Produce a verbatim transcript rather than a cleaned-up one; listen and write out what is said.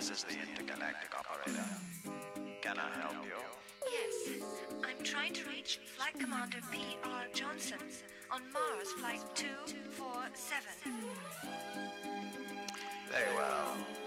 This is the intergalactic operator. Can I help you? Yes, I'm trying to reach Flight Commander P R Johnson on Mars Flight two four seven. Very well.